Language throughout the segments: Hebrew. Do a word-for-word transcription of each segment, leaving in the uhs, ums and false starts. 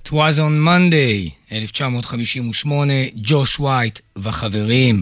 It was on Monday, אלף תשע מאות חמישים ושמונה, ג'וש ווייט וחברים.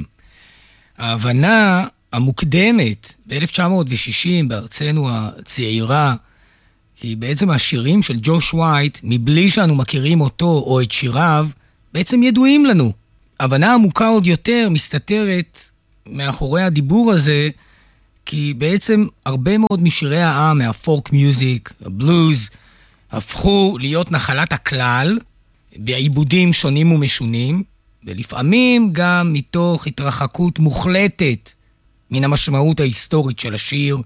ההבנה המוקדמת ב-אלף תשע מאות שישים בארצנו הצעירה, כי בעצם השירים של ג'וש ווייט, מבלי שאנו מכירים אותו או את שיריו, בעצם ידועים לנו. הבנה עמוקה עוד יותר מסתתרת מאחורי הדיבור הזה, כי בעצם הרבה מאוד משירי העם, מהפורק מיוזיק, הבלוז, הפכו להיות נחלת הכלל, בעיבודים שונים ומשונים, ולפעמים גם מתוך התרחקות מוחלטת מן המשמעות ההיסטורית של השיר,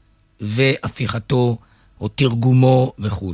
והפיכתו או תרגומו וכו'.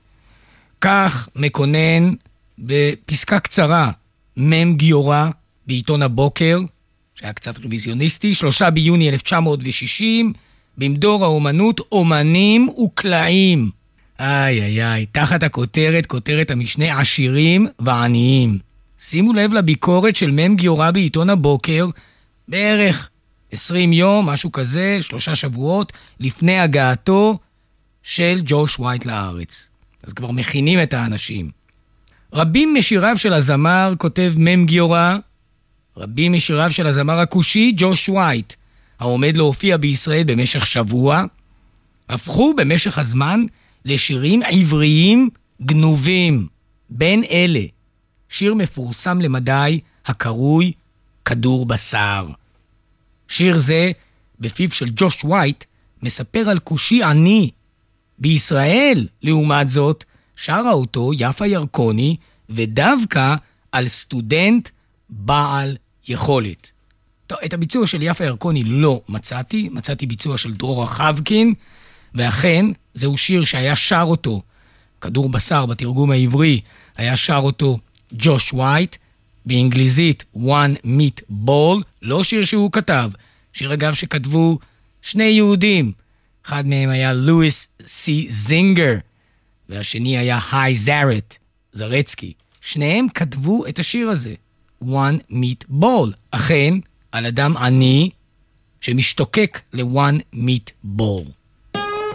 כך מקונן בפסקה קצרה, מם גיורא בעיתון הבוקר, שהיה קצת רוויזיוניסטי, שלושה ביוני אלף תשע מאות שישים, במדור האומנות אומנים וקלעים. איי איי איי, תחת הכותרת, כותרת המשנה עשירים ועניים. שימו לב לביקורת של מם גיורא בעיתון הבוקר, בערך עשרים יום, משהו כזה, שלושה שבועות, לפני הגעתו של ג'וש ווייט לארץ. אז כבר מכינים את האנשים. רבים משיריו של הזמר, כותב מם גיורא, רבים משיריו של הזמר הכושי, ג'וש ווייט, העומד להופיע בישראל במשך שבוע, הפכו במשך הזמן לשירים עבריים גנובים. בין אלה, שיר מפורסם למדי, הקרוי כדור בשר. שיר זה, בפיו של ג'וש ווייט, מספר על כושי עני. בישראל, לעומת זאת, שרה אותו יפה ירקוני, ודווקא על סטודנט בעל יכולת. טוב, את הביצוע של יפה ירקוני לא מצאתי, מצאתי ביצוע של דרורה חבקין, ואכן, זהו שיר שהיה שר אותו, כדור בשר בתרגום העברי, היה שר אותו ג'וש ווייט, באנגליזית One Meat Ball, לא שיר שהוא כתב, שיר אגב שכתבו שני יהודים, אחד מהם היה לואיס סי זינגר, והשני היה היי זארט, זרצקי. שניהם כתבו את השיר הזה, One Meat Ball, אכן, על אדם עני שמשתוקק ל-One Meat Ball.